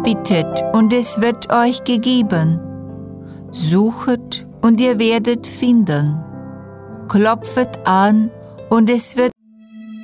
Bittet, und es wird euch gegeben. Suchet, und ihr werdet finden. Klopfet an, und es wird